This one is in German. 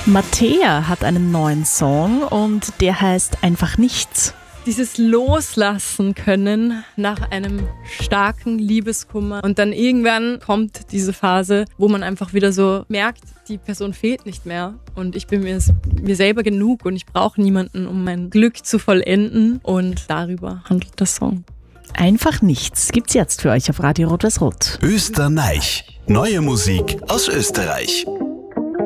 Mattea hat einen neuen Song und der heißt einfach nichts. Dieses Loslassen können nach einem starken Liebeskummer. Und dann irgendwann kommt diese Phase, wo man einfach wieder so merkt, die Person fehlt nicht mehr. Und ich bin mir selber genug und ich brauche niemanden, um mein Glück zu vollenden. Und darüber handelt der Song. Einfach nichts gibt's jetzt für euch auf Radio Rot-Weiß-Rot. Österreich. Neue Musik aus Österreich.